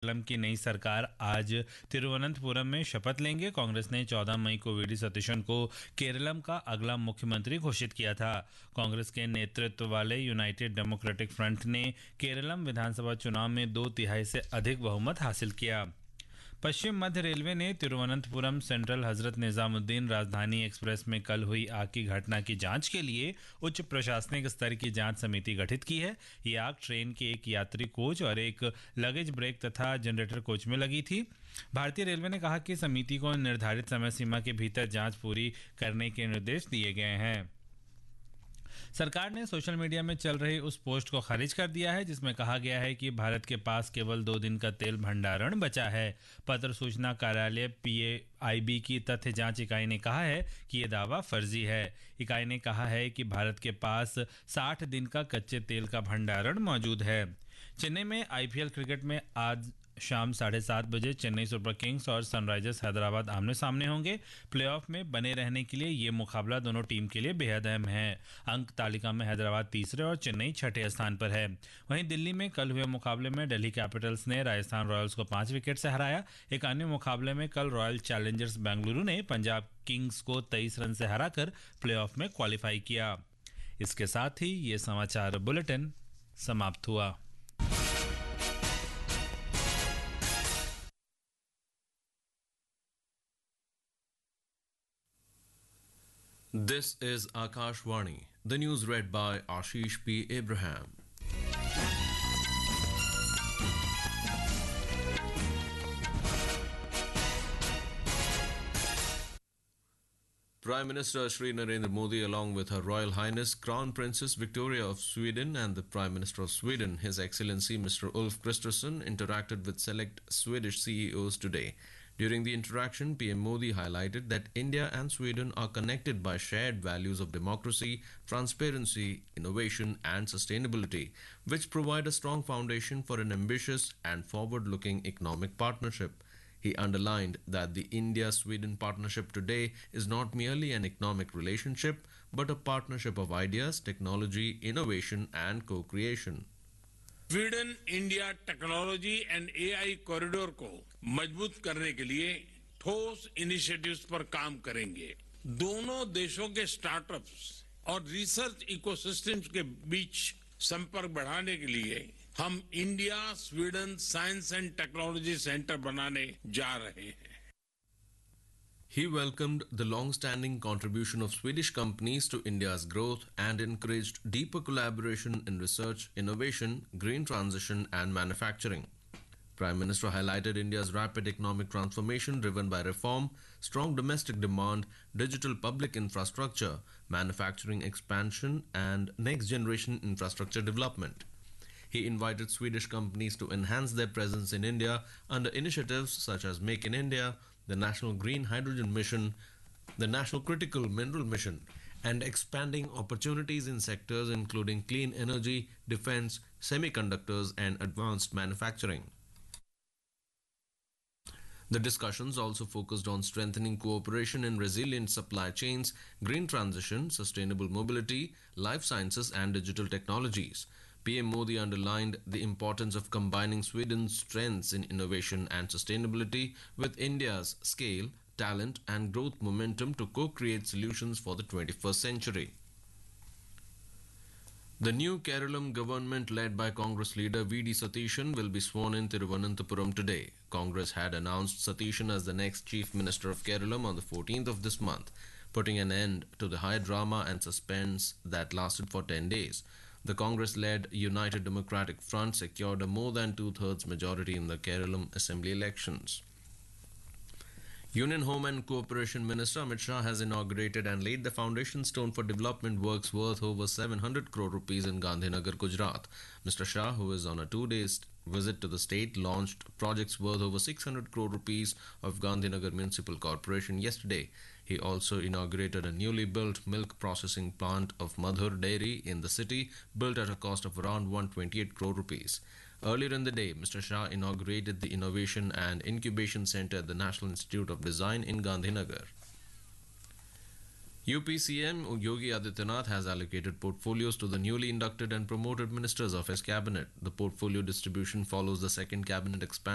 केरलम की नई सरकार आज तिरुवनंतपुरम में शपथ लेंगे। कांग्रेस ने 14 मई को वी डी सतीशन को केरलम का अगला मुख्यमंत्री घोषित किया था। कांग्रेस के नेतृत्व वाले यूनाइटेड डेमोक्रेटिक फ्रंट ने केरलम विधानसभा चुनाव में 2/3 से अधिक बहुमत हासिल किया। पश्चिम मध्य रेलवे ने तिरुवनंतपुरम सेंट्रल हजरत निजामुद्दीन राजधानी एक्सप्रेस में कल हुई आग की घटना की जांच के लिए उच्च प्रशासनिक स्तर की जांच समिति गठित की है। ये आग ट्रेन के एक यात्री कोच और एक लगेज ब्रेक तथा जनरेटर कोच में लगी थी। भारतीय रेलवे ने कहा कि समिति को निर्धारित समय सीमा के भीतर जांच पूरी करने के निर्देश दिए गए हैं। सरकार ने सोशल मीडिया में चल रही उस पोस्ट को खारिज कर दिया है जिसमें कहा गया है कि भारत के पास केवल 2 दिन का तेल भंडारण बचा है। पत्र सूचना कार्यालय PAIB की तथ्य जांच इकाई ने कहा है कि यह दावा फर्जी है। इकाई ने कहा है कि भारत के पास 60 दिन का कच्चे तेल का भंडारण मौजूद है। चेन्नई में IPL क्रिकेट में आज शाम 7:30 बजे चेन्नई सुपर किंग्स और सनराइजर्स हैदराबाद आमने सामने होंगे। प्लेऑफ में बने रहने के लिए ये मुकाबला दोनों टीम के लिए बेहद अहम है। अंक तालिका में हैदराबाद तीसरे और चेन्नई छठे स्थान पर है। वहीं दिल्ली में कल हुए मुकाबले में दिल्ली कैपिटल्स ने राजस्थान रॉयल्स को 5 विकेट से हराया। एक अन्य मुकाबले में कल रॉयल चैलेंजर्स बेंगलुरु ने पंजाब किंग्स को 23 रन से हराकर प्लेऑफ में क्वालिफाई किया। इसके साथ ही ये समाचार बुलेटिन समाप्त हुआ। This is Akashvani. The news read by Ashish P. Abraham. Prime Minister Shri Narendra Modi, along with Her Royal Highness Crown Princess Victoria of Sweden and the Prime Minister of Sweden, His Excellency Mr. Ulf Kristersson, interacted with select Swedish CEOs today. During the interaction, PM Modi highlighted that India and Sweden are connected by shared values of democracy, transparency, innovation, and sustainability, which provide a strong foundation for an ambitious and forward-looking economic partnership. He underlined that the India-Sweden partnership today is not merely an economic relationship, but a partnership of ideas, technology, innovation, and co-creation. Sweden India technology and AI corridor को मजबूत करने के लिए ठोस initiatives पर काम करेंगे। दोनों देशों के स्टार्टअप्स और रिसर्च इकोसिस्टम्स के बीच संपर्क बढ़ाने के लिए हम India Sweden science and technology centre बनाने जा रहे हैं। He welcomed the long-standing contribution of Swedish companies to India's growth and encouraged deeper collaboration in research, innovation, green transition, and manufacturing. Prime Minister highlighted India's rapid economic transformation driven by reform, strong domestic demand, digital public infrastructure, manufacturing expansion, and next-generation infrastructure development. He invited Swedish companies to enhance their presence in India under initiatives such as Make in India, the National Green Hydrogen Mission, the National Critical Mineral Mission, and expanding opportunities in sectors including clean energy, defense, semiconductors, and advanced manufacturing. The discussions also focused on strengthening cooperation in resilient supply chains, green transition, sustainable mobility, life sciences, and digital technologies. PM Modi underlined the importance of combining Sweden's strengths in innovation and sustainability with India's scale, talent, and growth momentum to co-create solutions for the 21st century. The new Keralam government led by Congress leader V.D. Satishan will be sworn in Tiruvananthapuram today. Congress had announced Satishan as the next Chief Minister of Keralam on the 14th of this month, putting an end to the high drama and suspense that lasted for 10 days. The Congress-led United Democratic Front secured a more than two-thirds majority in the Keralam Assembly elections. Union Home and Cooperation Minister Amit Shah has inaugurated and laid the foundation stone for development works worth over 700 crore rupees in Gandhinagar, Gujarat. Mr. Shah, who is on a 2-day visit to the state, launched projects worth over 600 crore rupees of Gandhinagar Municipal Corporation yesterday. He also inaugurated a newly built milk processing plant of Madhur Dairy in the city, built at a cost of around 128 crore rupees. Earlier in the day, Mr. Shah inaugurated the Innovation and Incubation Center at the National Institute of Design in Gandhinagar. UPCM Yogi Adityanath has allocated portfolios to the newly inducted and promoted ministers of his cabinet. The portfolio distribution follows the second cabinet expansion